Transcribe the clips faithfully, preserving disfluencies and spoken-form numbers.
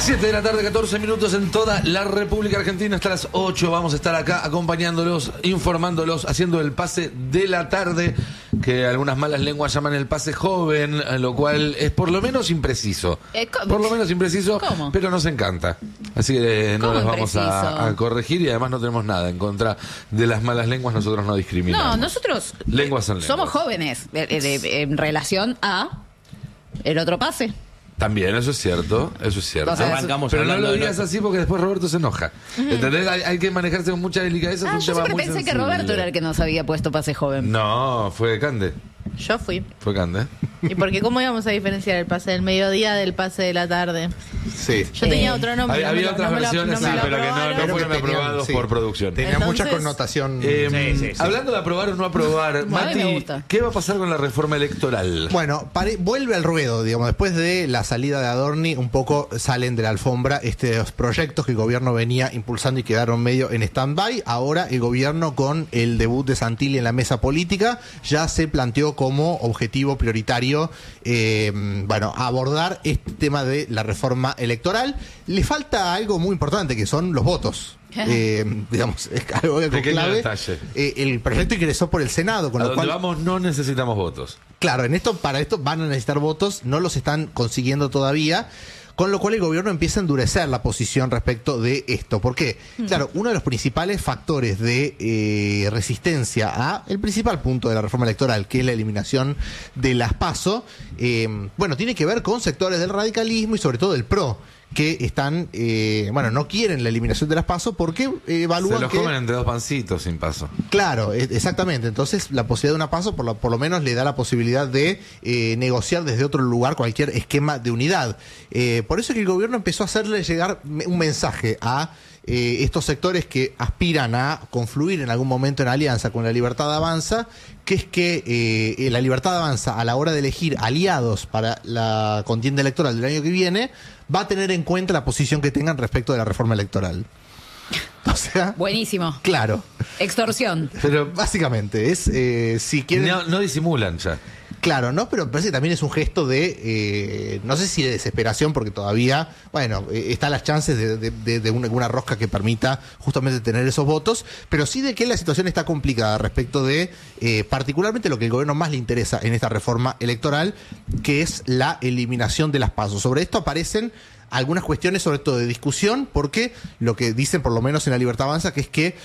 siete de la tarde, catorce minutos en toda la República Argentina. Hasta las ocho vamos a estar acá acompañándolos, informándolos, haciendo el pase de la tarde, que algunas malas lenguas llaman el pase joven, lo cual es por lo menos impreciso. Eh, por lo menos impreciso, ¿Cómo? pero nos encanta. Así que no ¿Cómo los vamos a, a corregir y además no tenemos nada en contra de las malas lenguas. Nosotros no discriminamos. No, nosotros lenguas son lenguas. Somos jóvenes eh, eh, en relación a el otro pase. También, eso es cierto, eso es cierto. O sea, eso, pero no lo digas así porque después Roberto se enoja. Uh-huh. ¿Entendés? Hay, hay que manejarse con mucha delicadeza. Ah, es un yo tema siempre muy pensé sensible. que Roberto era el que nos había puesto pase joven. No, fue Cande. Yo fui. Fue Cande. ¿Y por qué? ¿Cómo íbamos a diferenciar el pase del mediodía del pase de la tarde? Sí. Yo Eh, tenía otro nombre. Había, no había lo- otras no me lo- versiones, no me sí, lo pero que no, aprobaron. no Pero fueron que tenían, aprobados sí. por producción. Tenía Entonces- mucha connotación. Eh, Sí, sí, sí. Hablando de aprobar o no aprobar, A mí Mati, me gusta. ¿qué va a pasar con la reforma electoral? Bueno, pare- vuelve al ruedo, digamos, después de la salida de Adorni, un poco salen de la alfombra estos proyectos que el gobierno venía impulsando y quedaron medio en stand-by. Ahora el gobierno, con el debut de Santilli en la mesa política, ya se planteó como objetivo prioritario, eh, bueno, abordar este tema de la reforma electoral. Le falta algo muy importante, que son los votos. Eh, digamos, es algo que Pequeño clave. detalle. Eh, el proyecto ingresó por el Senado, con A lo donde cual vamos no necesitamos votos. Claro, en esto, para esto van a necesitar votos, no los están consiguiendo todavía, con lo cual el gobierno empieza a endurecer la posición respecto de esto. ¿Por qué? Claro, uno de los principales factores de eh, resistencia a el principal punto de la reforma electoral, que es la eliminación de las PASO, eh, bueno, tiene que ver con sectores del radicalismo y sobre todo del PRO, que están, eh, bueno, no quieren la eliminación de las PASO porque eh, evalúan Se los que... comen entre dos pancitos sin paso. Claro, e- exactamente. Entonces, la posibilidad de una PASO, por lo, por lo menos, le da la posibilidad de eh, negociar desde otro lugar cualquier esquema de unidad. Eh, por eso es que el gobierno empezó a hacerle llegar me- un mensaje a eh, estos sectores que aspiran a confluir en algún momento en alianza con la Libertad Avanza, que es que eh, la Libertad Avanza, a la hora de elegir aliados para la contienda electoral del año que viene, va a tener en cuenta la posición que tengan respecto de la reforma electoral. O sea, Buenísimo. claro. Extorsión. Pero Básicamente, es eh, si quieren. no, no disimulan ya. Claro, ¿no? Pero me parece que también es un gesto de, eh, no sé si de desesperación, porque todavía, bueno, eh, están las chances de, de, de, de una, una rosca que permita justamente tener esos votos, pero sí de que la situación está complicada respecto de, eh, particularmente lo que el gobierno más le interesa en esta reforma electoral, que es la eliminación de las PASO. Sobre esto aparecen algunas cuestiones, sobre todo de discusión, porque lo que dicen, por lo menos en la Libertad Avanza, que es que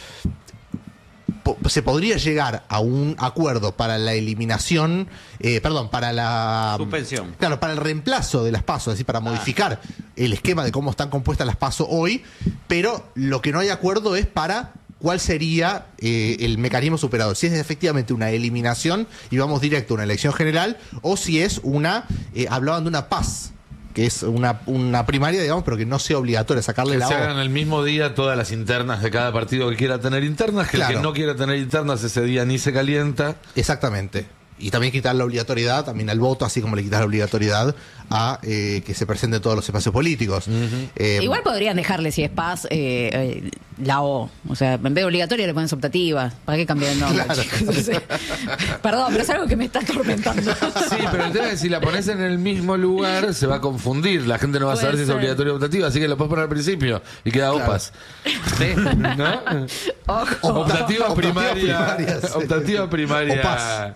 po- se podría llegar a un acuerdo para la eliminación, eh, perdón, para la Suspensión. Claro, para el reemplazo de las PASO, es decir, para modificar el esquema de cómo están compuestas las PASO hoy, pero lo que no hay acuerdo es para cuál sería eh, el mecanismo superador, si es efectivamente una eliminación y vamos directo a una elección general, o si es una, eh, hablaban de una paz, que es una, una primaria, digamos, pero que no sea obligatoria sacarle Que la se O. hagan el mismo día todas las internas de cada partido que quiera tener internas, que el Claro. que no quiera tener internas ese día ni se calienta. Exactamente. Y también quitar la obligatoriedad, también al voto, así como le quitas la obligatoriedad a eh, que se presenten todos los espacios políticos. Eh, Igual podrían dejarle, si es paz, eh, eh, la O. O sea, en vez de obligatoria le ponen optativa. ¿Para qué cambiar el nombre, Claro. chicos? O sea, perdón, pero es algo que me está atormentando. Sí, pero el tema es que si la pones en el mismo lugar se va a confundir. La gente no va a Puede saber si es ser. obligatoria o optativa, así que lo puedes poner al principio y queda Claro. OPAS. ¿Sí? ¿No? Ojo. Optativa Optativa primaria. primaria, sí. Optativa primaria. OPAS.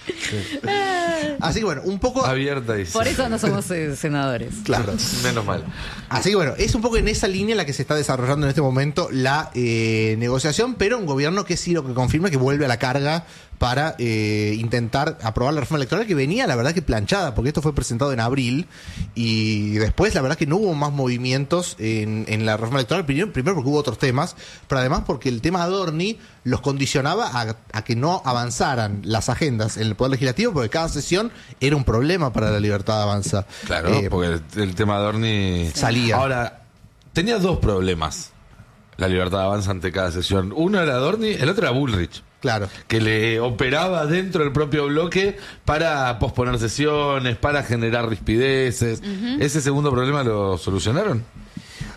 Así que bueno, un poco... Abierta y Por eso no somos eh, senadores. Claro. menos mal. Así que bueno, es un poco en esa línea en la que se está desarrollando en este momento la eh, negociación, pero un gobierno que sí lo que confirma es que vuelve a la carga para eh, intentar aprobar la reforma electoral, que venía la verdad que planchada, porque esto fue presentado en abril y después la verdad que no hubo más movimientos en, en la reforma electoral, primero, primero porque hubo otros temas, pero además porque el tema Adorni los condicionaba a, a que no avanzaran las agendas en el Poder Legislativo, porque cada sesión era un problema para la Libertad Avanza. Claro, Eh, porque el, el tema de Adorni Salía. Ahora, tenía dos problemas la Libertad Avanza ante cada sesión. Uno era Adorni, el otro era Bullrich, Claro. que le operaba dentro del propio bloque para posponer sesiones, para generar rispideces. ¿Ese segundo problema lo solucionaron?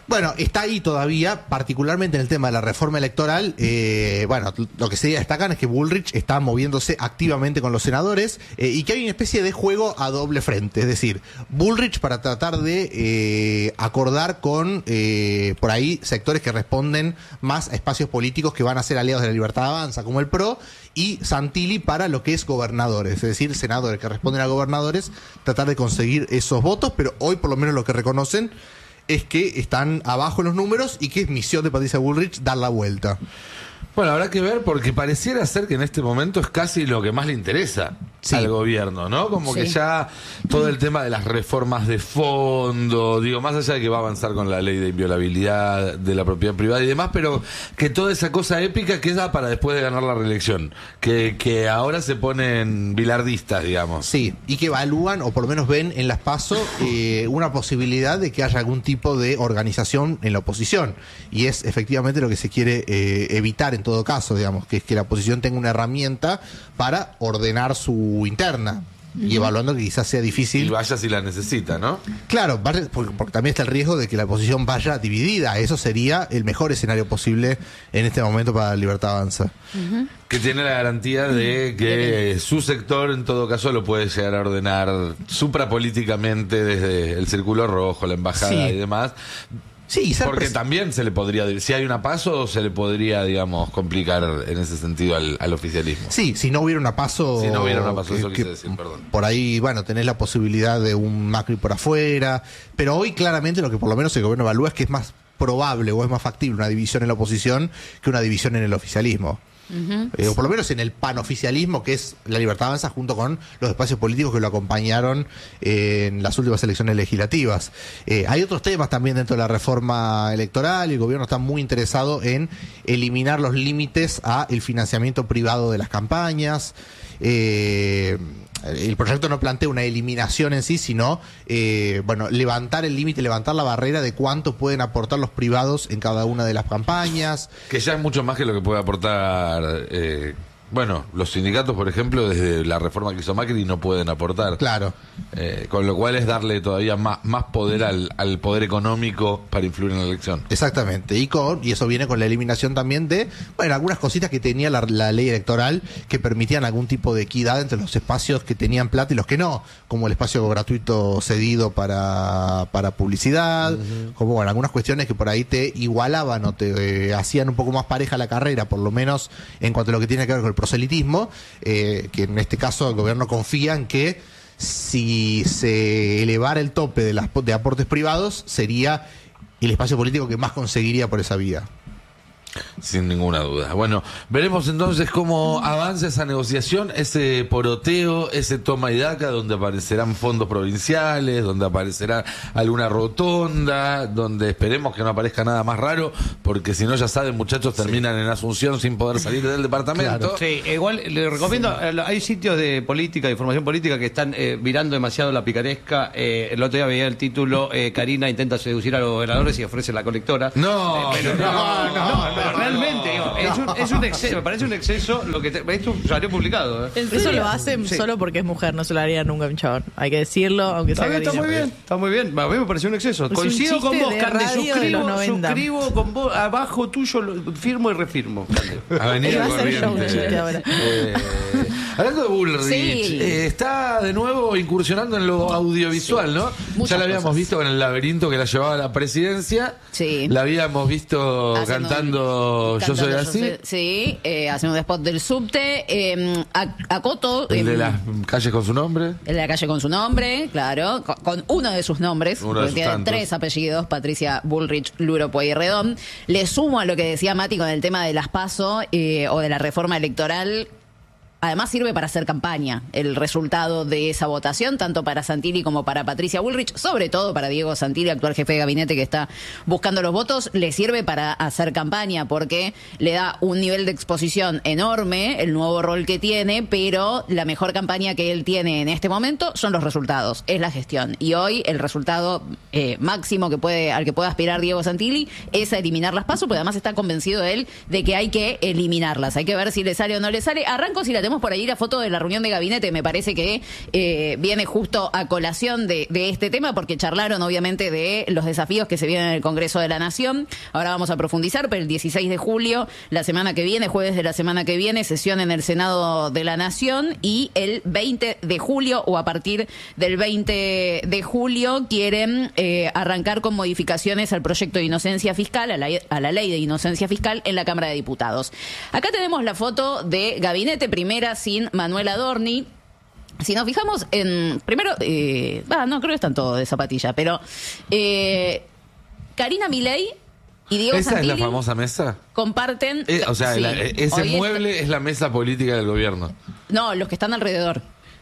Bueno, está ahí todavía, particularmente en el tema de la reforma electoral. Eh, bueno, lo que se destacan es que Bullrich está moviéndose activamente con los senadores eh, y que hay una especie de juego a doble frente. Es decir, Bullrich para tratar de eh, acordar con, eh, por ahí, sectores que responden más a espacios políticos que van a ser aliados de la Libertad Avanza, como el P R O, y Santilli para lo que es gobernadores, es decir, senadores que responden a gobernadores, tratar de conseguir esos votos, pero hoy por lo menos lo que reconocen es que están abajo en los números y que es misión de Patricia Bullrich dar la vuelta. Bueno, habrá que ver porque pareciera ser que en este momento es casi lo que más le interesa sí. al gobierno, ¿no? Como sí. que ya todo el tema de las reformas de fondo, digo, más allá de que va a avanzar con la ley de inviolabilidad de la propiedad privada y demás, pero que toda esa cosa épica queda para después de ganar la reelección, que, que ahora se ponen bilardistas, digamos. Sí, y que evalúan, o por lo menos ven en las PASO, eh, una posibilidad de que haya algún tipo de organización en la oposición. Y es efectivamente lo que se quiere eh, evitar en todo caso, digamos, que es que la oposición tenga una herramienta para ordenar su interna. Uh-huh. Y evaluando que quizás sea difícil. Y vaya si la necesita, ¿no? Claro, porque, porque también está el riesgo de que la oposición vaya dividida. Eso sería el mejor escenario posible en este momento para la Libertad Avanza. Uh-huh. Que tiene la garantía de que su sector, en todo caso, lo puede llegar a ordenar suprapolíticamente desde el Círculo Rojo, la embajada sí. y demás. Sí, porque también se le podría, si hay una PASO, se le podría, digamos, complicar en ese sentido al, al oficialismo. Sí, si no hubiera una PASO. Si no hubiera una PASO, que, eso quise que, decir, perdón. Por ahí, bueno, tenés la posibilidad de un Macri por afuera, pero hoy claramente lo que por lo menos el gobierno evalúa es que es más probable o es más factible una división en la oposición que una división en el oficialismo. Uh-huh. Eh, o por lo menos en el panoficialismo, que es la Libertad Avanza, junto con los espacios políticos que lo acompañaron eh, en las últimas elecciones legislativas. Eh, hay otros temas también dentro de la reforma electoral y el gobierno está muy interesado en eliminar los límites a el financiamiento privado de las campañas. Eh, el proyecto no plantea una eliminación en sí, sino eh, bueno, levantar el límite, levantar la barrera de cuánto pueden aportar los privados en cada una de las campañas. Que ya es mucho más que lo que puede aportar, eh, bueno, los sindicatos, por ejemplo, desde la reforma que hizo Macri no pueden aportar. Claro. Eh, con lo cual es darle todavía más, más poder al, al poder económico para influir en la elección. Exactamente. Y con y eso viene con la eliminación también de, bueno, algunas cositas que tenía la, la ley electoral que permitían algún tipo de equidad entre los espacios que tenían plata y los que no, como el espacio gratuito cedido para, para publicidad, uh-huh. como bueno, algunas cuestiones que por ahí te igualaban o te eh, hacían un poco más pareja la carrera, por lo menos en cuanto a lo que tiene que ver con el proselitismo, eh, que en este caso el gobierno confía en que si se elevara el tope de, las, de aportes privados, sería el espacio político que más conseguiría por esa vía. Sin ninguna duda. Bueno, veremos entonces cómo avanza esa negociación, ese poroteo, ese toma y daca, donde aparecerán fondos provinciales, donde aparecerá alguna rotonda, donde esperemos que no aparezca nada más raro, porque si no, ya saben, muchachos, terminan sí. en Asunción sin poder salir del departamento. Claro. Sí, igual le recomiendo, sí. hay sitios de política, de información política que están eh, virando demasiado la picaresca. Eh, el otro día veía el título, eh, Karina intenta seducir a los gobernadores y ofrece la colectora. No, eh, pero, no, no, no, no, no. Realmente, digo, es, un, es un exceso, me parece un exceso lo que te, esto salió publicado. ¿eh? Eso lo hacen sí. solo porque es mujer, no se lo haría nunca a un chabón. Hay que decirlo, aunque sea Está muy bien, está muy bien. A mí me pareció un exceso. Es Coincido un con vos, de Cande, suscribo, suscribo con vos, abajo tuyo, lo, firmo y refirmo. Avenida Corrientes. Eh, hablando de Bullrich, sí. eh, está de nuevo incursionando en lo audiovisual, sí. ¿no? Muchas ya la habíamos cosas. visto con el laberinto que la llevaba a la presidencia. Sí. La habíamos visto Haciendo cantando Yo soy así. Yo soy, sí, eh, haciendo un spot del subte. Eh, Acoto. El eh, de las calles con su nombre. El de la calle con su nombre, claro. Con, con uno de sus nombres. Uno de sus tiene tantos. tres apellidos: Patricia Bullrich, Luro Pueyrredón. Le sumo a lo que decía Mati con el tema de las PASO eh, o de la reforma electoral. Además sirve para hacer campaña el resultado de esa votación, tanto para Santilli como para Patricia Bullrich, sobre todo para Diego Santilli, actual jefe de gabinete que está buscando los votos, le sirve para hacer campaña porque le da un nivel de exposición enorme, el nuevo rol que tiene, pero la mejor campaña que él tiene en este momento son los resultados, es la gestión. Y hoy el resultado eh, máximo que puede al que puede aspirar Diego Santilli es a eliminar las PASO, porque además está convencido él de que hay que eliminarlas. Hay que ver si le sale o no le sale. Arranco si la tenemos tenemos por ahí la foto de la reunión de gabinete, me parece que eh, viene justo a colación de, de este tema, porque charlaron obviamente de los desafíos que se vienen en el Congreso de la Nación. Ahora vamos a profundizar, pero el dieciséis de julio, la semana que viene, jueves de la semana que viene, sesión en el Senado de la Nación, y el veinte de julio o a partir del veinte de julio quieren eh, arrancar con modificaciones al proyecto de inocencia fiscal, a la, a la ley de inocencia fiscal en la Cámara de Diputados. Acá tenemos la foto de gabinete, primera sin Manuel Adorni. Si nos fijamos en... Primero, eh, bah, no creo que están todos de zapatilla, pero eh, Karina Milei y Diego ¿Esa Santilli es la famosa mesa? comparten... Eh, o sea, sí, la- ese hoy mueble está- es la mesa política del gobierno. No, los que están alrededor.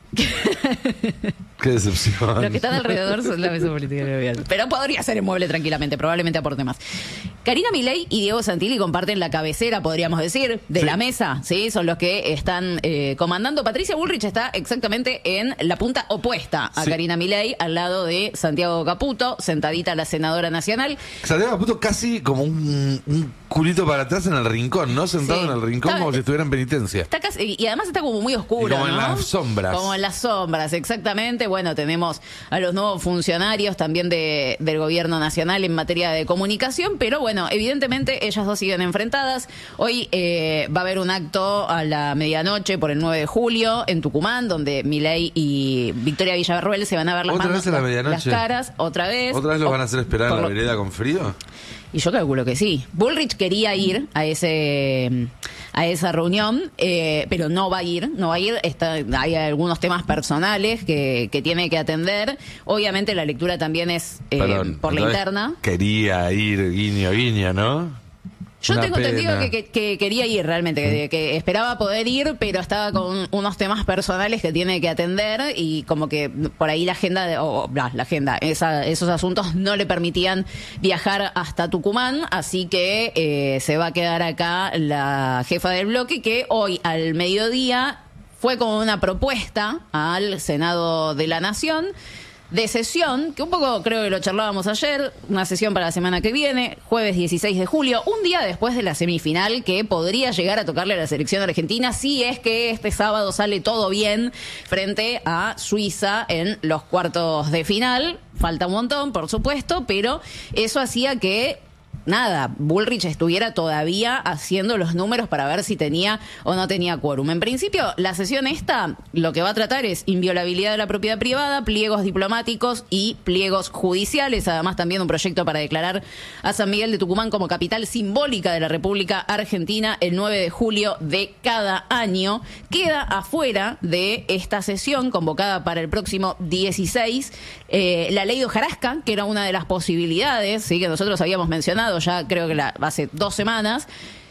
Qué decepción. Los que están alrededor son la mesa política del gobierno. Pero podría ser el mueble tranquilamente, probablemente aporte más. Karina Milei y Diego Santilli comparten la cabecera, podríamos decir, de Sí. la mesa, ¿sí? Son los que están eh, comandando. Patricia Bullrich está exactamente en la punta opuesta a Sí. Karina Milei, al lado de Santiago Caputo, sentadita la senadora nacional. Santiago Caputo casi como un, un culito para atrás en el rincón, ¿no? Sentado Sí. en el rincón Está- como si estuviera en penitencia. Está casi, y además está como muy oscuro, Y como en ¿no? las sombras. Como en las sombras, exactamente. Bueno, tenemos a los nuevos funcionarios también de, del gobierno nacional en materia de comunicación, pero bueno, evidentemente ellas dos siguen enfrentadas. Hoy eh, va a haber un acto a la medianoche por el nueve de julio en Tucumán, donde Milei y Victoria Villarruel se van a ver las ¿Otra manos, vez a la las- medianoche? las caras, otra vez. ¿Otra vez lo O- van a hacer esperar por en la lo- vereda con frío? y yo calculo que sí. Bullrich quería ir a ese a esa reunión, eh, pero no va a ir, no va a ir. Está, hay algunos temas personales que, que tiene que atender. Obviamente la lectura también es eh, Perdón, por la entonces interna. Quería ir guiño guiño, ¿no? Yo Una tengo entendido pena. que, que- que quería ir realmente, que, que esperaba poder ir, pero estaba con unos temas personales que tiene que atender y como que por ahí la agenda, de- o bla, la agenda, esa- esos asuntos no le permitían viajar hasta Tucumán, así que eh, se va a quedar acá la jefa del bloque, que hoy al mediodía fue con una propuesta al Senado de la Nación de sesión, que un poco creo que lo charlábamos ayer, una sesión para la semana que viene, jueves dieciséis de julio, un día después de la semifinal que podría llegar a tocarle a la selección argentina si es que este sábado sale todo bien frente a Suiza en los cuartos de final. Falta un montón, por supuesto, pero eso hacía que nada, Bullrich estuviera todavía haciendo los números para ver si tenía o no tenía quórum. En principio, la sesión esta lo que va a tratar es inviolabilidad de la propiedad privada, pliegos diplomáticos y pliegos judiciales. Además, también un proyecto para declarar a San Miguel de Tucumán como capital simbólica de la República Argentina el nueve de julio de cada año. Queda afuera de esta sesión convocada para el próximo dieciséis eh, la ley de hojarasca, que era una de las posibilidades, ¿sí?, que nosotros habíamos mencionado ya creo que la, hace dos semanas.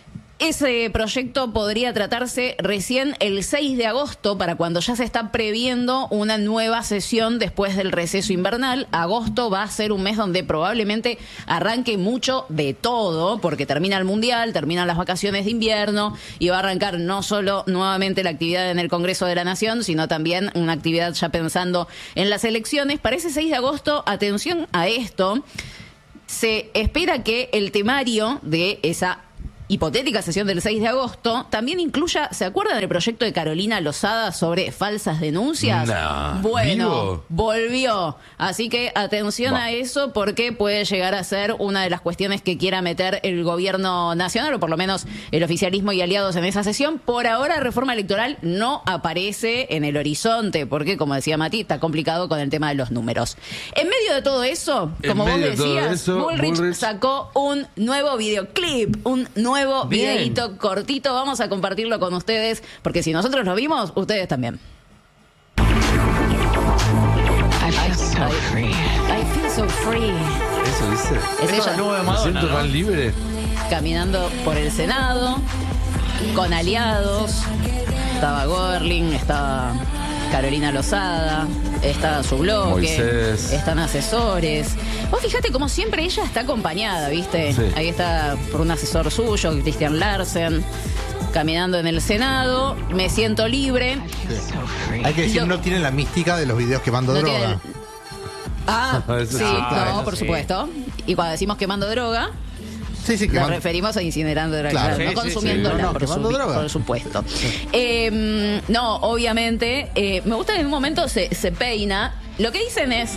Ese proyecto podría tratarse recién el seis de agosto, para cuando ya se está previendo una nueva sesión después del receso invernal. Agosto va a ser un mes donde probablemente arranque mucho de todo, porque termina el Mundial, terminan las vacaciones de invierno y va a arrancar no solo nuevamente la actividad en el Congreso de la Nación, sino también una actividad ya pensando en las elecciones. Para ese seis de agosto, atención a esto, se espera que el temario de esa hipotética sesión del seis de agosto también incluya, ¿se acuerdan del proyecto de Carolina Lozada sobre falsas denuncias? No, bueno, ¿vivo? volvió. Así que atención Bah. a eso, porque puede llegar a ser una de las cuestiones que quiera meter el gobierno nacional, o por lo menos el oficialismo y aliados en esa sesión. Por ahora, reforma electoral no aparece en el horizonte, porque, como decía Mati, está complicado con el tema de los números. En medio de todo eso, En como vos medio de todo decías, eso, Bullrich, Bullrich- sacó un nuevo videoclip, un nuevo Bien. videíto cortito. Vamos a compartirlo con ustedes, porque si nosotros lo vimos, ustedes también. I feel so free. I feel so free. ¿Eso dice? Es ella nuevo de ¿Me Madonna, siento ¿no? tan libre? caminando por el Senado, con aliados. Estaba Gorling, estaba Carolina Lozada, está su bloque, Moisés. están asesores. Vos fíjate, como siempre, ella está acompañada, ¿viste? Sí. Ahí está por un asesor suyo, Christian Larsen, caminando en el Senado. Me siento libre. Hay que decir, Lo- no tienen la mística de los videos quemando No droga. tiene- Ah, Eso sí, sí, no, claro, por sí. supuesto. Y cuando decimos quemando droga, Sí, sí, Nos quemando. referimos a incinerando droga, Claro. claro, Sí, no sí, consumiéndola, sí. No, no, por, quemando su- droga. por supuesto. Eh, no, obviamente, eh, me gusta que en un momento se, se peina. Lo que dicen es,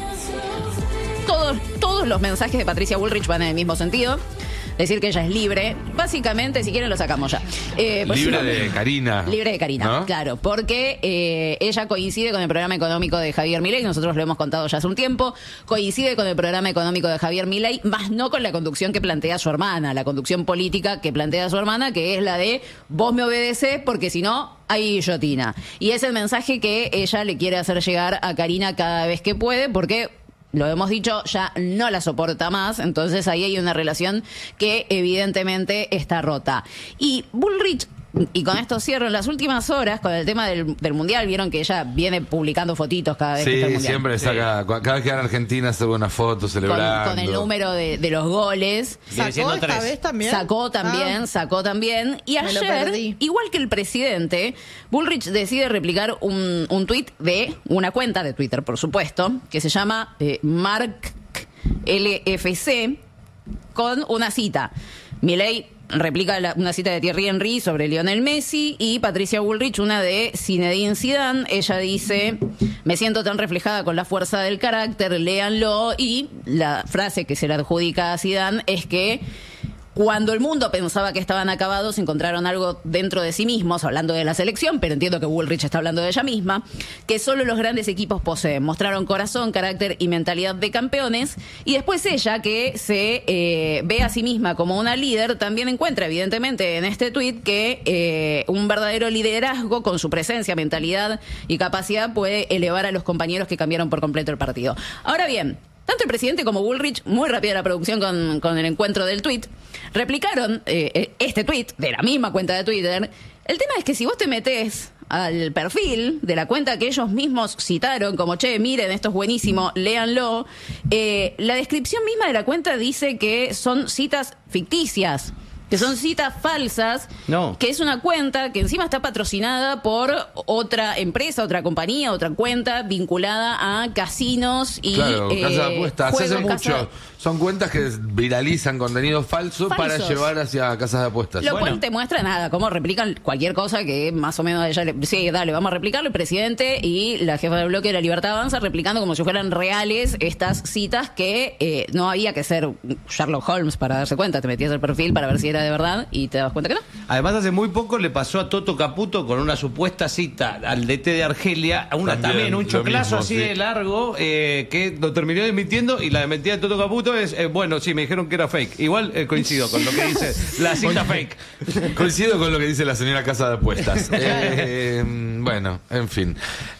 todos, todos los mensajes de Patricia Bullrich van en el mismo sentido. Decir que ella es libre. Básicamente, si quieren, lo sacamos ya. Eh, pues, Libre sí, de Karina. Libre de Karina, ¿No? claro, porque eh, ella coincide con el programa económico de Javier Milei, nosotros lo hemos contado ya hace un tiempo, coincide con el programa económico de Javier Milei, más no con la conducción que plantea su hermana, la conducción política que plantea su hermana, que es la de vos me obedecés porque si no hay guillotina. Y es el mensaje que ella le quiere hacer llegar a Karina cada vez que puede, porque lo hemos dicho, ya no la soporta más, entonces ahí hay una relación que evidentemente está rota. Y Bullrich, y con esto cierro, en las últimas horas, con el tema del, del Mundial, vieron que ella viene publicando fotitos cada vez que está el Sí, Mundial. siempre saca, cu- cada vez que va a Argentina sube una foto Con, celebrando. con el número de, de los goles. Viene ¿Sacó siendo esta tres. vez también? Sacó también, Ah, sacó también. Y Me lo ayer, perdí. igual que el presidente, Bullrich decide replicar un, un tuit de una cuenta de Twitter, por supuesto, que se llama eh, Mark L F C, con una cita. Milei replica la- una cita de Thierry Henry sobre Lionel Messi y Patricia Bullrich una de Zinedine Zidane. Ella dice, me siento tan reflejada con la fuerza del carácter, léanlo. Y la frase que se le adjudica a Zidane es que cuando el mundo pensaba que estaban acabados, encontraron algo dentro de sí mismos, hablando de la selección, pero entiendo que Bullrich está hablando de ella misma, que solo los grandes equipos poseen. Mostraron corazón, carácter y mentalidad de campeones. Y después ella, que se eh, ve a sí misma como una líder, también encuentra, evidentemente, en este tuit que eh, un verdadero liderazgo con su presencia, mentalidad y capacidad puede elevar a los compañeros que cambiaron por completo el partido. Ahora bien, tanto el presidente como Bullrich, muy rápida la producción con, con el encuentro del tuit, replicaron eh, este tuit de la misma cuenta de Twitter. El tema es que si vos te metés al perfil de la cuenta que ellos mismos citaron, como, che, miren, esto es buenísimo, léanlo, eh, la descripción misma de la cuenta dice que son citas ficticias, que son citas falsas, No. que es una cuenta que encima está patrocinada por otra empresa, otra compañía, otra cuenta vinculada a casinos y Claro, eh, casa de apuestas. Se hace juegos, mucho. casa- Son cuentas que viralizan contenido falso para Falsos. llevar hacia casas de apuestas. Lo Bueno. cual te muestra nada, cómo replican cualquier cosa que más o menos a ella le... Sí, dale, vamos a replicarlo. El presidente y la jefa del bloque de La Libertad Avanza replicando como si fueran reales estas citas que eh, no había que ser Sherlock Holmes para darse cuenta. Te metías el perfil para ver si era de verdad y te das cuenta que no. Además, hace muy poco le pasó a Toto Caputo con una supuesta cita al D T de Argelia, a una También, también, un lo choclazo mismo, así sí. de largo, eh, que lo terminó desmintiendo, y la desmentida de Toto Caputo es, eh, bueno, sí, me dijeron que era fake. Igual eh, coincido con lo que dice la cita fake. Coincido con lo que dice la señora casa de apuestas. Eh, bueno, en fin.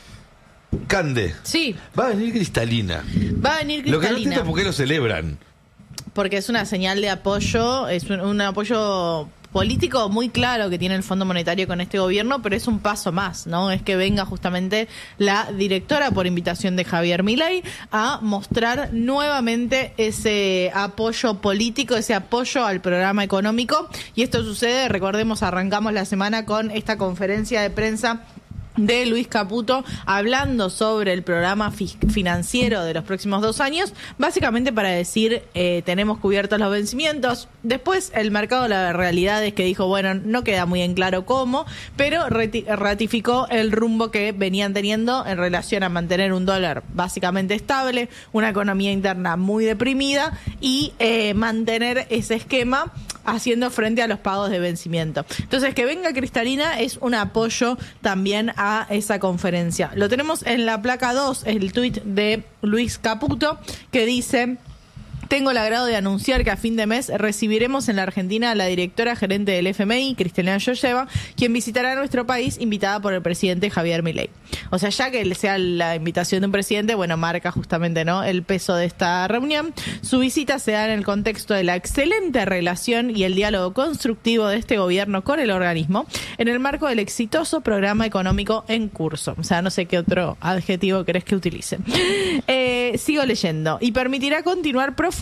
Cande. Sí, Va a venir Cristalina. va a venir Lo que no Cristalina. entiendo por qué lo celebran. Porque es una señal de apoyo, es un, un apoyo político muy claro que tiene el Fondo Monetario con este gobierno, pero es un paso más, ¿no? Es que venga justamente la directora, por invitación de Javier Milei, a mostrar nuevamente ese apoyo político, ese apoyo al programa económico. Y esto sucede, recordemos, arrancamos la semana con esta conferencia de prensa de Luis Caputo hablando sobre el programa fi- financiero de los próximos dos años, básicamente para decir eh, tenemos cubiertos los vencimientos. Después el mercado, la realidad es que dijo, bueno, no queda muy en claro cómo, pero reti- ratificó el rumbo que venían teniendo en relación a mantener un dólar básicamente estable, una economía interna muy deprimida y eh, mantener ese esquema haciendo frente a los pagos de vencimiento. Entonces, que venga Cristalina es un apoyo también a esa conferencia. Lo tenemos en la placa dos, el tuit de Luis Caputo, que dice: tengo el agrado de anunciar que a fin de mes recibiremos en la Argentina a la directora gerente del F M I, Cristalina Georgieva, quien visitará nuestro país invitada por el presidente Javier Milei. O sea, ya que sea la invitación de un presidente, bueno, marca justamente, ¿no?, el peso de esta reunión. Su visita se da en el contexto de la excelente relación y el diálogo constructivo de este gobierno con el organismo en el marco del exitoso programa económico en curso. O sea, no sé qué otro adjetivo querés que utilice. Eh, sigo leyendo. Y permitirá continuar profundizando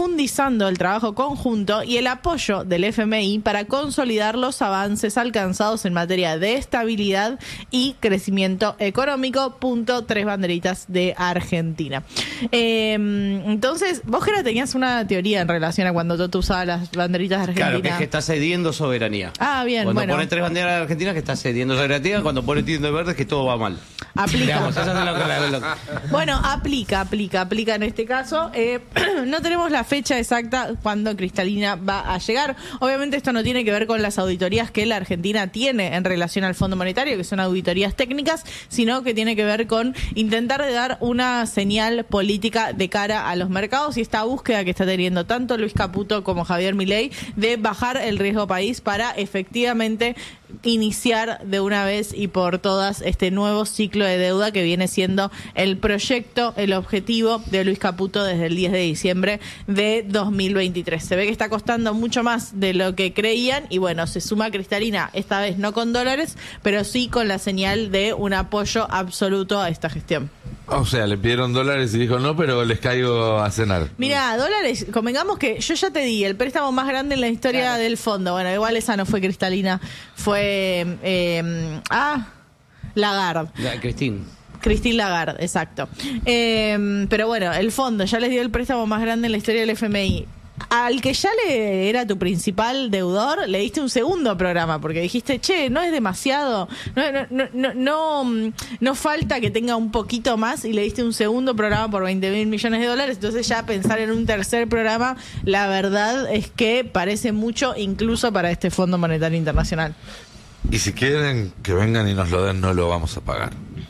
profundizando el trabajo conjunto y el apoyo del F M I para consolidar los avances alcanzados en materia de estabilidad y crecimiento económico. Punto, tres banderitas de Argentina. Eh, entonces, vos, Gera, tenías una teoría en relación a cuando tú usabas las banderitas de Argentina. Claro, que es que está cediendo soberanía. Ah, bien, Cuando bueno. pone tres banderas de Argentina, que está cediendo soberanía. Cuando pone tilde verde, es que todo va mal. Aplica. Digamos, eso es lo que- lo que- Bueno, aplica, aplica, aplica en este caso. Eh, no tenemos la fecha exacta cuando Cristalina va a llegar. Obviamente esto no tiene que ver con las auditorías que la Argentina tiene en relación al Fondo Monetario, que son auditorías técnicas, sino que tiene que ver con intentar de dar una señal política de cara a los mercados y esta búsqueda que está teniendo tanto Luis Caputo como Javier Milei de bajar el riesgo país para efectivamente iniciar de una vez y por todas este nuevo ciclo de deuda que viene siendo el proyecto, el objetivo de Luis Caputo desde el diez de diciembre de dos mil veintitrés. Se ve que está costando mucho más de lo que creían y bueno, se suma Cristalina, esta vez no con dólares, pero sí con la señal de un apoyo absoluto a esta gestión. O sea, le pidieron dólares y dijo no, pero les caigo a cenar. Mira, dólares, convengamos que yo ya te di el préstamo más grande en la historia Claro. del fondo. Bueno, igual esa no fue Cristalina, fue... Eh, ah, Lagarde. Ya, Cristín. Christine Lagarde, exacto. Eh, pero bueno, el fondo ya les dio el préstamo más grande en la historia del F M I. Al que ya le era tu principal deudor, le diste un segundo programa, porque dijiste, che, no es demasiado, no, no, no, no, no, no falta que tenga un poquito más, y le diste un segundo programa por veinte mil millones de dólares. Entonces ya pensar en un tercer programa, la verdad es que parece mucho incluso para este Fondo Monetario Internacional. Y si quieren que vengan y nos lo den, no lo vamos a pagar.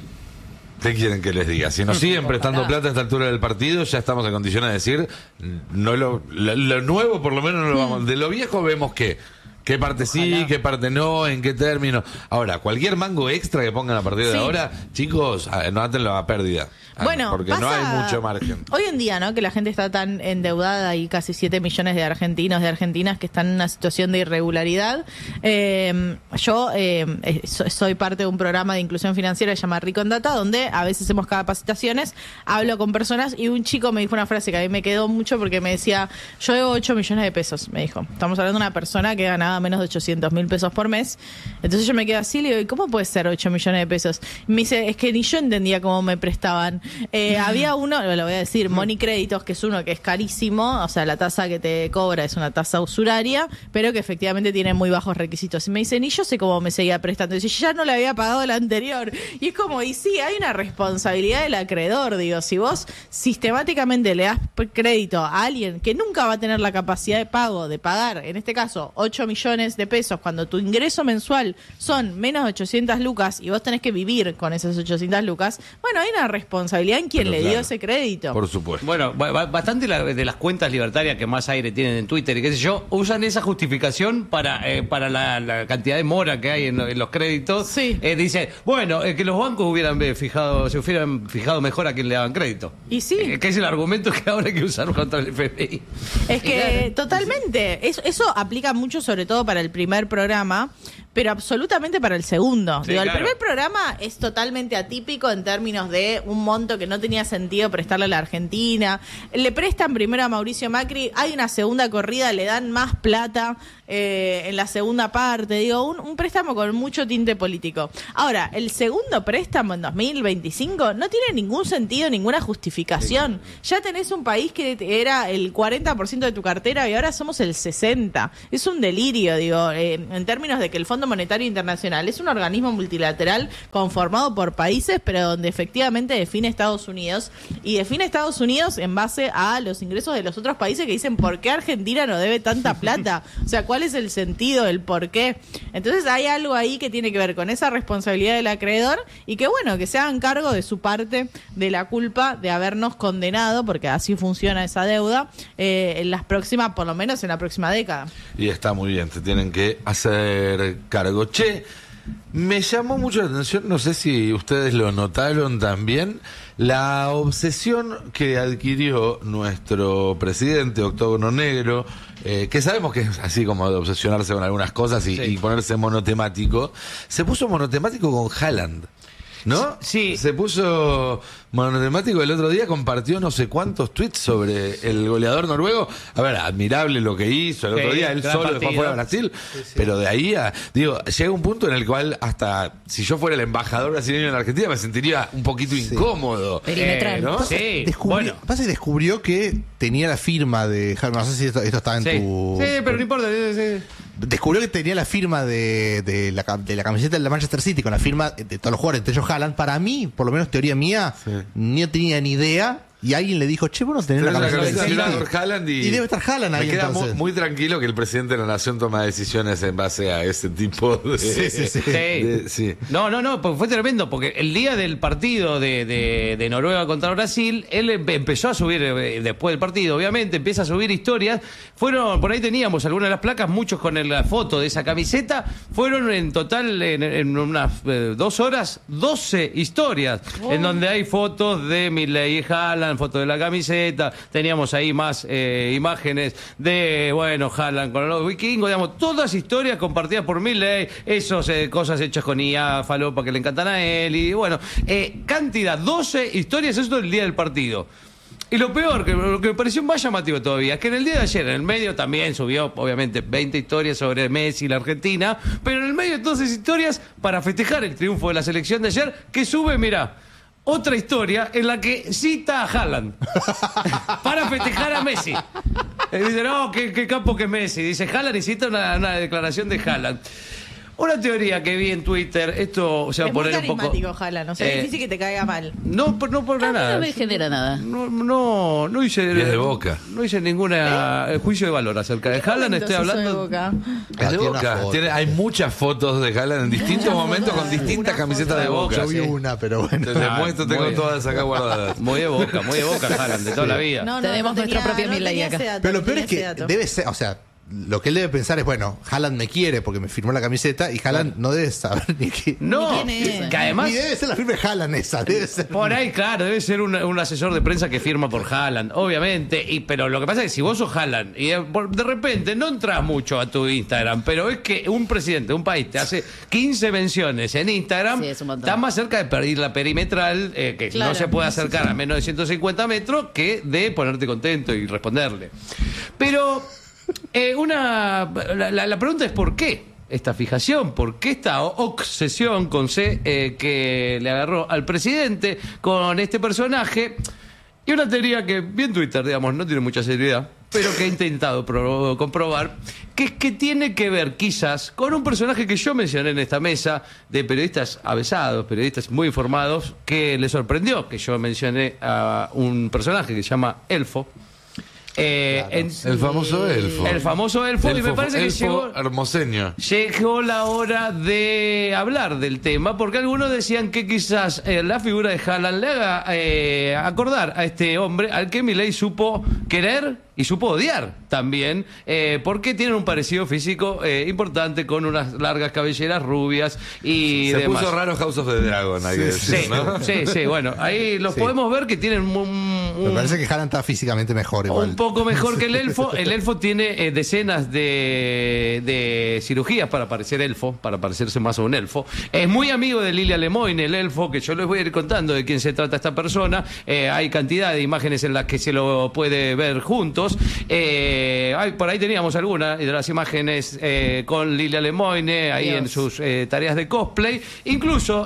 ¿Qué quieren que les diga? Si nos siguen prestando plata a esta altura del partido, ya estamos en condiciones de decir, no lo, lo, lo nuevo por lo menos no lo vamos. De lo viejo vemos que, qué parte sí, qué parte no, en qué término. Ahora, cualquier mango extra que pongan a partir de Sí. ahora, chicos, ah, no atenlo a pérdida. Ah, Bueno, porque no pasa- hay mucho margen. Hoy en día, ¿no? Que la gente está tan endeudada y casi siete millones de argentinos, de argentinas que están en una situación de irregularidad. Eh, yo eh, eh, so- soy parte de un programa de inclusión financiera que se llama Rico en Data, donde a veces hacemos capacitaciones, hablo con personas y un chico me dijo una frase que a mí me quedó mucho porque me decía, yo debo ocho millones de pesos, me dijo. Estamos hablando de una persona que ganaba menos de ochocientos mil pesos por mes. Entonces yo me quedé así y le digo, ¿y cómo puede ser ocho millones de pesos? Y me dice, es que ni yo entendía cómo me prestaban. Eh, había uno, lo voy a decir, Money Créditos, que es uno que es carísimo, o sea, la tasa que te cobra es una tasa usuraria, pero que efectivamente tiene muy bajos requisitos. Y me dicen, y yo sé cómo me seguía prestando. Y dice, yo ya no le había pagado la anterior. Y es como, y sí, hay una responsabilidad del acreedor, digo, si vos sistemáticamente le das crédito a alguien que nunca va a tener la capacidad de pago, de pagar, en este caso, ocho millones de pesos, cuando tu ingreso mensual son menos de ochocientas lucas y vos tenés que vivir con esas ochocientas lucas, bueno, hay una responsabilidad en quien Pero le claro, dio ese crédito. Por supuesto. Bueno, ba- ba- bastante la- de las cuentas libertarias que más aire tienen en Twitter y qué sé yo, usan esa justificación para eh, para la, la cantidad de mora que hay en, lo- en los créditos. Sí. Eh, dice, bueno, eh, que los bancos hubieran eh, fijado, se hubieran fijado mejor a quien le daban crédito. Y sí. Eh, que es el argumento que ahora hay que usar contra el F M I. Es que totalmente, eso, eso aplica mucho sobre todo para el primer programa, pero absolutamente para el segundo. Sí, Digo, el claro. primer programa es totalmente atípico en términos de un monto que no tenía sentido prestarle a la Argentina. Le prestan primero a Mauricio Macri, hay una segunda corrida, le dan más plata eh, en la segunda parte. Digo, un, un préstamo con mucho tinte político. Ahora, el segundo préstamo en dos mil veinticinco no tiene ningún sentido, ninguna justificación. Ya tenés un país que era el cuarenta por ciento de tu cartera y ahora somos el sesenta por ciento. Es un delirio, digo, eh, en términos de que el Fondo Monetario Internacional es un organismo multilateral conformado por países, pero donde efectivamente define Estados Unidos y define Estados Unidos en base a los ingresos de los otros países que dicen por qué Argentina no debe tanta plata, o sea, cuál es el sentido, el por qué. Entonces hay algo ahí que tiene que ver con esa responsabilidad del acreedor y que bueno, que se hagan cargo de su parte de la culpa de habernos condenado, porque así funciona esa deuda, eh, en las próximas, por lo menos en la próxima década. Y está muy bien, te tienen que hacer cargo. Che, me llamó mucho la atención, no sé si ustedes lo notaron también, la obsesión que adquirió nuestro presidente Octógono Negro, eh, que sabemos que es así como de obsesionarse con algunas cosas y, Sí. y ponerse monotemático, se puso monotemático con Haaland. ¿No? Sí. Se puso Monotemático el otro día compartió no sé cuántos tweets sobre el goleador noruego. A ver, admirable lo que hizo el otro Sí, día, él gran solo partido. después fue a Brasil, Sí, sí. pero de ahí a, digo, llega un punto en el cual hasta si yo fuera el embajador brasileño en la Argentina me sentiría un poquito Sí. incómodo. Perimetral. Eh, ¿no? Sí, Descubrió, bueno. pasa que descubrió que tenía la firma de. No sé si esto, esto está en Sí. tu. Sí, pero no importa. sí, sí. Descubrió que tenía la firma de, de, la, cam- de la camiseta de la Manchester City con la firma de todos los jugadores, entre ellos Haaland. Para mí, por lo menos teoría mía, Sí. no tenía ni idea. Y alguien le dijo, che, vos no tenés Tenés la la camiseta camiseta del de City. Haaland, Haaland y, Y debe estar Haaland ahí, Me queda entonces. muy, muy tranquilo que el presidente de la nación toma decisiones en base a ese tipo de... Sí, sí, sí. Sí. de- sí. No, no, no, porque fue tremendo, porque el día del partido de, de, de Noruega contra Brasil, él empe- empezó a subir, eh, después del partido, obviamente, empieza a subir historias. Fueron, por ahí teníamos algunas de las placas, muchos con el- la foto de esa camiseta. Fueron en total, en, en unas eh, dos horas, doce historias, en donde hay fotos de Milley y Haaland, fotos de la camiseta. Teníamos ahí más eh, imágenes de, bueno, Haaland con los vikingos, digamos, todas historias compartidas por Milley, esos eh, cosas hechas con I A, falopa que le encantan a él, y bueno, eh, cantidad, doce historias, eso el día del partido. Y lo peor, que lo que me pareció más llamativo todavía, es que en el día de ayer, en el medio también subió, obviamente, veinte historias sobre Messi y la Argentina, pero en el medio de todas esas historias, para festejar el triunfo de la selección de ayer, que sube, mira, otra historia en la que cita a Haaland para festejar a Messi. Y dice, no, qué, qué capo que es Messi. Dice Haaland y cita una, una declaración de Haaland. Una teoría que vi en Twitter, esto se va Es a muy poner un poco... carismático, Haaland. O sea, Eh, es difícil que te caiga mal. No, por- no por A mí nada. no me genera nada. No, no, no hice. Y es de Boca. No hice ninguna eh, juicio de valor acerca de Haaland. Estoy hablando. Es de Ah, tiene una Boca. foto. Tiene- hay muchas fotos de Haaland en distintos momentos con distintas camisetas de Boca. Yo vi sí. una, pero bueno. Te les muestro, tengo muy- todas acá guardadas. Muy de Boca, muy de Boca, Haaland, de toda la vida. No, no, Tenemos no nuestra tenía- propia no Milley tenía acá. ese dato, Pero lo no peor es tenía que ese dato. debe ser, o sea, lo que él debe pensar es, bueno, Haaland me quiere porque me firmó la camiseta y Haaland no debe saber ni qué. No, Ni quién es. que además. Ni debe ser la firma de Haaland esa, debe ser. Por ahí, claro, debe ser un, un asesor de prensa que firma por Haaland, obviamente. Y, pero lo que pasa es que si vos sos Haaland y de, por- de repente no entras mucho a tu Instagram, pero es que un presidente de un país te hace quince menciones en Instagram, Sí, es un montón. estás más cerca de perder la perimetral, eh, que Claro. no se puede acercar a menos de ciento cincuenta metros, que de ponerte contento y responderle. Pero eh, una la, la- la pregunta es ¿por qué? Esta fijación, ¿por qué esta o- obsesión con C eh, que le agarró al presidente con este personaje? Y una teoría que, bien Twitter, digamos, no tiene mucha seriedad, pero que he intentado pro- comprobar, que es que tiene que ver quizás con un personaje que yo mencioné en esta mesa de periodistas avesados, periodistas muy informados, que le sorprendió que yo mencioné a un personaje que se llama Elfo. Eh, en- El famoso elfo. el famoso elfo, y me Elfo- parece que elfo llegó... hermoseño. Llegó la hora de hablar del tema, porque algunos decían que quizás eh, la figura de Haaland le haga eh, acordar a este hombre al que Milley supo querer y supo odiar también, eh, porque tienen un parecido físico eh, importante con unas largas cabelleras rubias y Se demás. puso raro House of the Dragon, hay que Sí, decir, ¿no? sí, sí, bueno, ahí los Sí. podemos ver que tienen un, Me un- parece que Haaland está físicamente mejor igual. un poco mejor que el elfo. El elfo tiene eh, decenas de, de cirugías para parecer elfo, para parecerse más a un elfo. Es muy amigo de Lilia Lemoyne, el elfo, que yo les voy a ir contando de quién se trata esta persona. Eh, hay cantidad de imágenes en las que se lo puede ver juntos. Eh, hay- por ahí teníamos algunas de las imágenes eh, con Lilia Lemoyne, ahí Dios. en sus eh, tareas de cosplay. Incluso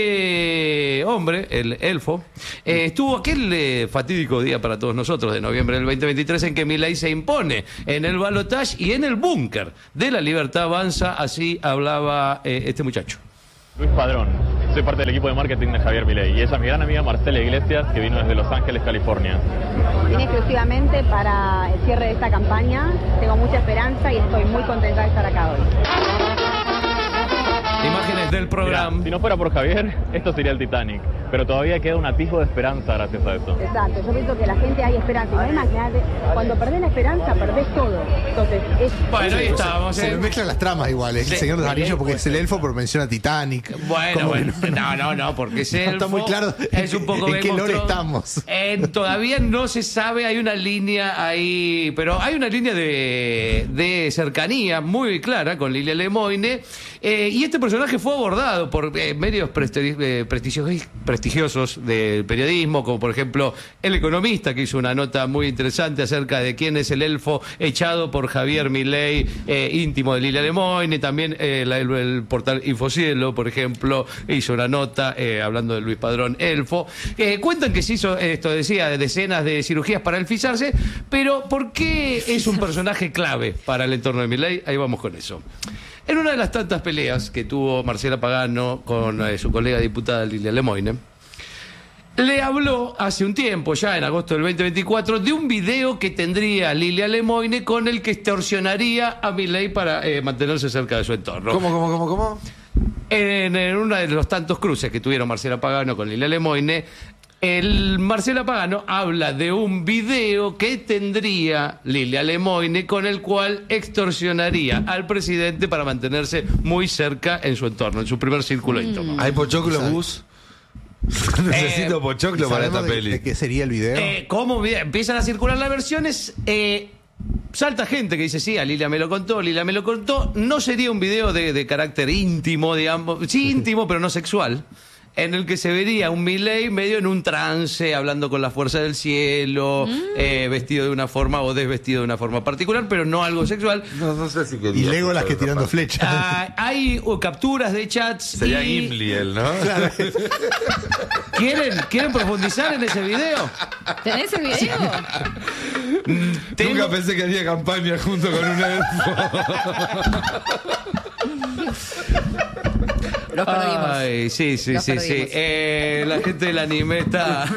este hombre, el elfo, eh, estuvo aquel eh, fatídico día para todos nosotros de noviembre del veinte veintitrés en que Milley se impone en el balotaje y en el búnker de la Libertad Avanza. Así hablaba eh, este muchacho. Luis Padrón, soy parte del equipo de marketing de Javier Milei y ella es mi gran amiga Marcela Iglesias, que vino desde Los Ángeles, California. Vine exclusivamente para el cierre de esta campaña. Tengo mucha esperanza y estoy muy contenta de estar acá hoy. Imágenes del Mirá, programa. si no fuera por Javier, esto sería el Titanic, pero todavía queda un atisbo de esperanza gracias a eso. Exacto, yo pienso que la gente hay esperanza. Y no hay más nada. Cuando perdés la esperanza, perdés todo. Entonces, es... Bueno, ahí estábamos. Se eh. me mezclan las tramas igual. Es el Sí. Señor de los Anillos porque es el elfo, pero menciona Titanic. Bueno, Como bueno. que No, no, no, porque es No elfo. está muy claro Es un poco en qué Game of lore Thrones. estamos. Eh, todavía no se sabe, hay una línea ahí, pero hay una línea de, de cercanía muy clara con Lilia Lemoyne. Eh, y este personaje personaje fue abordado por eh, medios prestigi- eh, prestigiosos, prestigiosos del periodismo, como por ejemplo El Economista, que hizo una nota muy interesante acerca de quién es el elfo echado por Javier Milei, eh, íntimo de Lilia Lemoyne. También eh, la, el, el portal Infocielo, por ejemplo, hizo una nota eh, hablando de Luis Padrón Elfo. Eh, cuentan que se hizo, esto decía, decenas de cirugías para elfizarse, pero ¿por qué es un personaje clave para el entorno de Milei? Ahí vamos con eso. En una de las tantas peleas que tuvo Marcela Pagano con eh, su colega diputada Lilia Lemoyne, le habló hace un tiempo, ya en agosto del veinte veinticuatro, de un video que tendría Lilia Lemoyne con el que extorsionaría a Milei para eh, mantenerse cerca de su entorno. ¿Cómo, cómo, cómo, cómo? En, en uno de los tantos cruces que tuvieron Marcela Pagano con Lilia Lemoyne, el Marcela Pagano habla de un video que tendría Lilia Lemoyne con el cual extorsionaría al presidente para mantenerse muy cerca en su entorno, en su primer círculo íntimo. ¿Hay pochoclo bus? Necesito Eh, pochoclo para esta ¿Sabemos de, peli. de qué sería el video? Eh, ¿Cómo vi- empiezan a circular las versiones? Eh, salta gente que dice, sí, a Lilia me lo contó, Lilia me lo contó. No sería un video de, de carácter íntimo, digamos. Sí, íntimo, pero no sexual. En el que se vería un Milei medio en un trance, hablando con la fuerza del cielo, Mm. eh, vestido de una forma o desvestido de una forma particular, pero no algo sexual. No, no sé si quería. Y Legolas que tirando Capaz. flechas. Ah, hay uh, capturas de chats. Sería y- Gimli él, ¿no? ¿Quieren, ¿Quieren profundizar en ese video? ¿Tenés el video? Tengo- Nunca pensé que haría campaña junto con un elfo. Los perdimos. Ay, sí, sí, Los sí, sí. perdimos. Eh, la gente del anime está.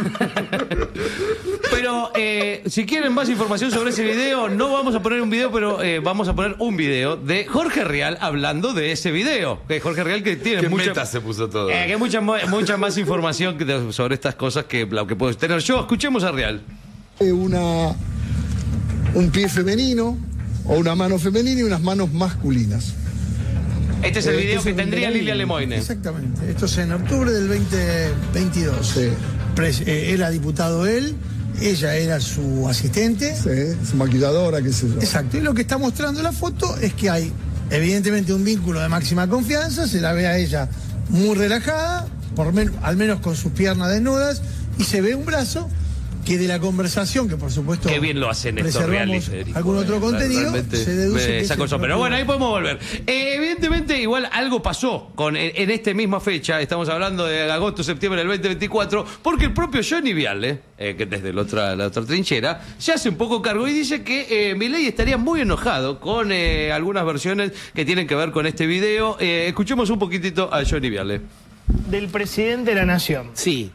Pero eh, si quieren más información sobre ese video, no vamos a poner un video, pero eh, vamos a poner un video de Jorge Rial hablando de ese video. Que Jorge Rial que tiene Qué mucha, meta se puso todo. eh, que mucha, mo- mucha más información que de- sobre estas cosas que la que puedo tener yo. Escuchemos a Rial. una, un pie femenino o una mano femenina y unas manos masculinas. Este es el Eh, video este que es el tendría video. Lilia Lemoyne. Exactamente. Esto es en octubre del veinte veintidós. Sí. Pres- eh, era diputado él, ella era su asistente. Sí, su maquilladora, qué sé yo. Exacto. Y lo que está mostrando la foto es que hay evidentemente un vínculo de máxima confianza, se la ve a ella muy relajada, por men- al menos con sus piernas desnudas, y se ve un brazo que de la conversación, que por supuesto Qué bien lo hacen estos reservamos reality, Federico. algún otro Eh, contenido, realmente se deduce me que es sacó el el sombrero. propio- Bueno, ahí podemos volver. Eh, evidentemente, igual algo pasó con en, en esta misma fecha, estamos hablando de agosto, septiembre del veinte veinticuatro, porque el propio Johnny Viale, eh, que desde la otra, la otra trinchera, se hace un poco cargo y dice que eh, Milei estaría muy enojado con eh, algunas versiones que tienen que ver con este video. Eh, escuchemos un poquitito a Johnny Viale. Del presidente de la Nación. Sí.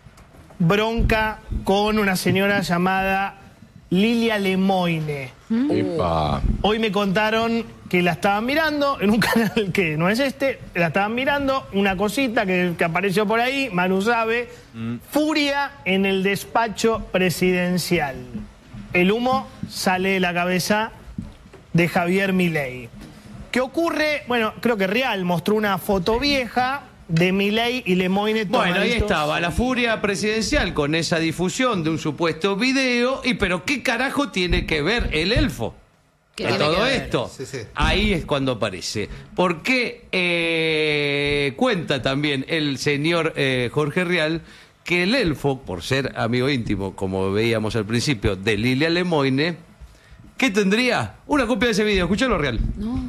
Bronca con una señora llamada Lilia Lemoyne. Epa. Hoy me contaron que la estaban mirando en un canal que no es este, la estaban mirando, una cosita que, que apareció por ahí, Manu sabe, furia en el despacho presidencial. El humo sale de la cabeza de Javier Milei. ¿Qué ocurre? Bueno, creo que Real mostró una foto vieja de Milei y Lemoyne. Bueno, ahí tomaditos. estaba la furia presidencial con esa difusión de un supuesto video. Y pero ¿qué carajo tiene que ver el elfo ¿Qué en tiene todo que ver? esto? Sí, sí. Ahí es cuando aparece. Porque eh, cuenta también el señor eh, Jorge Rial que el elfo, por ser amigo íntimo, como veíamos al principio, de Lilia Lemoyne, ¿qué tendría? Una copia de ese video. Escuchalo, Rial. No.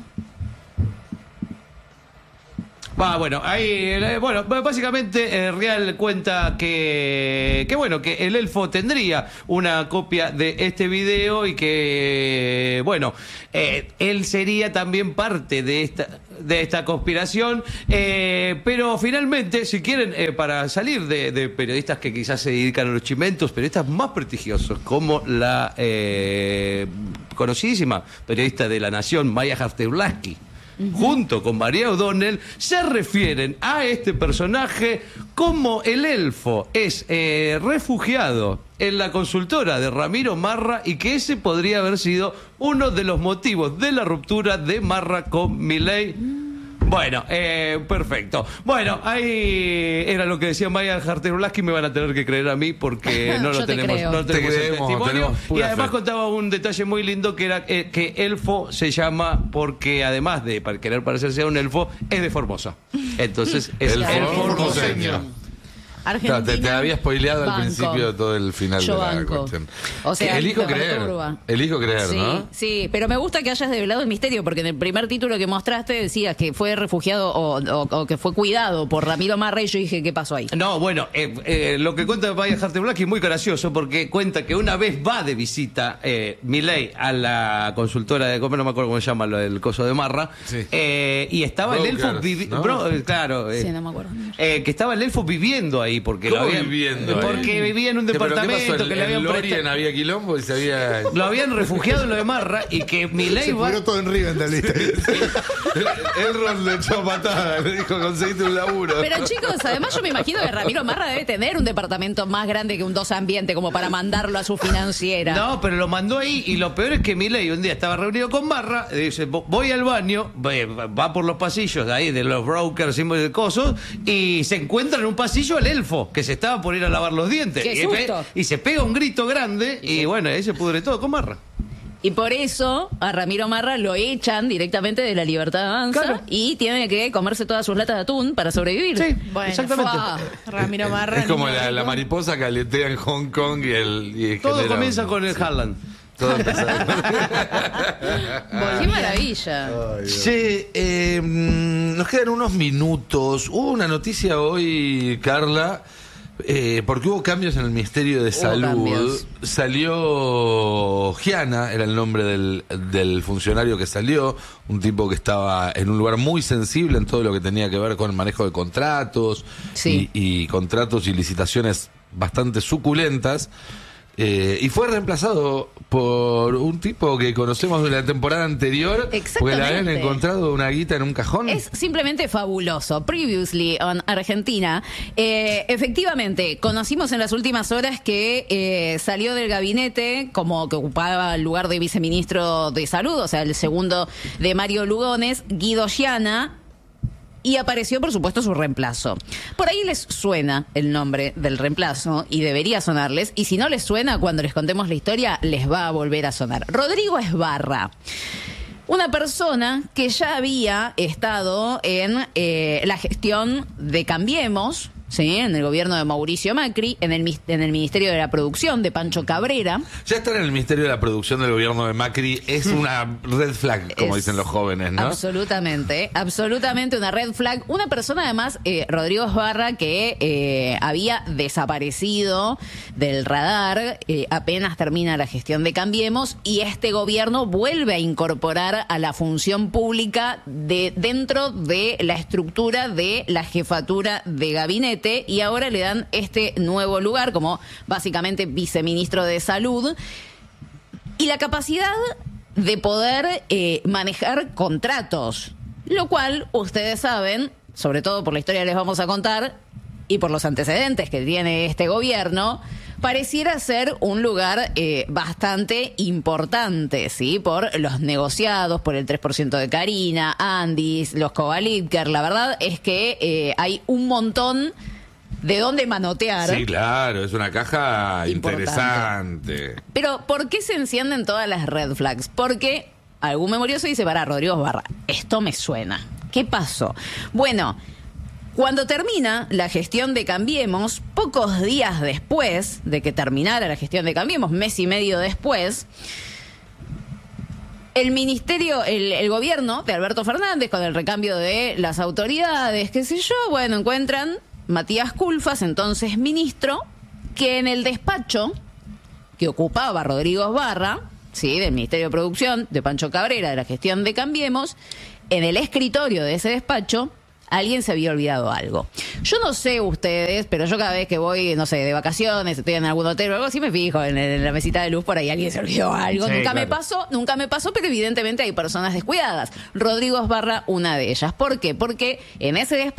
Va, bueno, ahí, eh, bueno, básicamente eh, Real cuenta que, que, bueno, que el elfo tendría una copia de este video y que, bueno, eh, él sería también parte de esta, de esta conspiración, eh, pero finalmente, si quieren, eh, para salir de, de periodistas que quizás se dedican a los chimentos, periodistas más prestigiosos, como la eh, conocidísima periodista de La Nación, Maya Jarteulaski, junto con María O'Donnell, se refieren a este personaje como el elfo es eh, refugiado en la consultora de Ramiro Marra y que ese podría haber sido uno de los motivos de la ruptura de Marra con Milei. Bueno, eh, perfecto. Bueno, ahí era lo que decía Maya Jarterulaski, me van a tener que creer a mí porque no lo Yo te tenemos, creo. no Te tenemos el creemos, testimonio. tenemos Y pura además fe. contaba un detalle muy lindo que era eh, que elfo se llama porque además de para querer parecerse a un elfo, es de Formosa. Entonces es Elfo elfo formoseño. formoseño. Argentina. Claro, te, te había spoileado al Banco. principio todo el final Yo de la banco. cuestión. O sea, elijo me creer. perturba. Elijo creer, Sí, ¿no? sí, pero me gusta que hayas develado el misterio, porque en el primer título que mostraste decías que fue refugiado o, o- o que fue cuidado por Ramiro Marra, y yo dije, ¿qué pasó ahí? No, bueno, eh, eh, lo que cuenta Maya Jarterulaski es muy gracioso porque cuenta que una vez va de visita eh, Milei a la consultora de, no me acuerdo cómo se llama, lo del coso de Marra, Sí. eh, y estaba el elfo Brokers, vivi- ¿no? bro- eh, claro, eh, Sí, no me acuerdo. eh, que estaba el elfo viviendo ahí porque ¿Cómo lo habían, viviendo ahí? porque vivía en un ¿Qué, pero qué departamento pasó? ¿En- que le en habían Lorien prestado, había quilombo y se había... lo habían refugiado en lo de Marra y que Milei Se va pudrió todo en Rivendell, ¿viste? Elrond le echó patada, le dijo, conseguiste un laburo. Pero chicos, además yo me imagino que Ramiro Marra debe tener un departamento más grande que un dos ambiente como para mandarlo a su financiera. No, pero lo mandó ahí y lo peor es que Milei un día estaba reunido con Marra, y dice, "Vo- voy al baño, va va por los pasillos de ahí de los brokers y de cosas y se encuentra en un pasillo el elfo que se estaba por ir a lavar los dientes. ¡Qué y, pe- susto! y se pega un grito grande y bueno, ahí se pudre todo con Marra. Y por eso a Ramiro Marra lo echan directamente de la Libertad Avanza, Claro. y tiene que comerse todas sus latas de atún para sobrevivir. Sí, Bueno, exactamente. Fua. Ramiro Marra. Es como niño la, la rico. mariposa que aletea en Hong Kong y el... y Todo genera comienza un- con el sí. Haaland. Todo empezó. ¡Qué maravilla! Che, eh, mm, nos quedan unos minutos. Hubo una noticia hoy, Carla, eh, porque hubo cambios en el Ministerio de Salud. cambios. Salió Giana, era el nombre del, del funcionario que salió, un tipo que estaba en un lugar muy sensible en todo lo que tenía que ver con el manejo de contratos Sí. y, y contratos y licitaciones bastante suculentas. Eh, y fue reemplazado por un tipo que conocemos de la temporada anterior, porque le habían Exactamente. encontrado una guita en un cajón. Es simplemente fabuloso. Previously on Argentina, eh, efectivamente, conocimos en las últimas horas que eh, salió del gabinete como que ocupaba el lugar de viceministro de Salud, o sea, el segundo de Mario Lugones, Guido Giana. Y apareció, por supuesto, su reemplazo. Por ahí les suena el nombre del reemplazo y debería sonarles. Y si no les suena, cuando les contemos la historia, les va a volver a sonar. Rodrigo Esbarra. Una persona que ya había estado en eh, la gestión de Cambiemos, ¿sí? En el gobierno de Mauricio Macri, en el, mis- en el Ministerio de la Producción de Pancho Cabrera. Ya estar en el Ministerio de la Producción del gobierno de Macri es una red flag, como Es dicen los jóvenes, ¿no? Absolutamente, absolutamente una red flag. Una persona además, eh, Rodrigo Esbarra, que eh, había desaparecido del radar, eh, apenas termina la gestión de Cambiemos, y este gobierno vuelve a incorporar a la función pública de dentro de la estructura de la jefatura de gabinete, y ahora le dan este nuevo lugar como básicamente viceministro de Salud y la capacidad de poder eh, manejar contratos, lo cual ustedes saben, sobre todo por la historia que les vamos a contar y por los antecedentes que tiene este gobierno, pareciera ser un lugar eh, bastante importante, ¿sí? Por los negociados, por el tres por ciento de Karina, Andis, los Kovalidker. La verdad es que eh, hay un montón de dónde manotear. Sí, claro, es una caja Importante. interesante. Pero, ¿por qué se encienden todas las red flags? Porque algún memorioso dice, para Rodrigo Esbarra, esto me suena. ¿Qué pasó? Bueno, cuando termina la gestión de Cambiemos, pocos días después de que terminara la gestión de Cambiemos, mes y medio después, el ministerio, el, el gobierno de Alberto Fernández, con el recambio de las autoridades, qué sé yo, bueno, encuentran Matías Culfas, entonces ministro, que en el despacho que ocupaba Rodrigo Esbarra, sí, del Ministerio de Producción, de Pancho Cabrera, de la gestión de Cambiemos, en el escritorio de ese despacho, alguien se había olvidado algo. Yo no sé ustedes, pero yo cada vez que voy, no sé, de vacaciones, estoy en algún hotel o algo así, me fijo en, en la mesita de luz, por ahí alguien se olvidó algo. Sí, nunca me claro. pasó, nunca me pasó, pero evidentemente hay personas descuidadas. Rodrigo Esbarra, una de ellas. ¿Por qué? Porque en ese despacho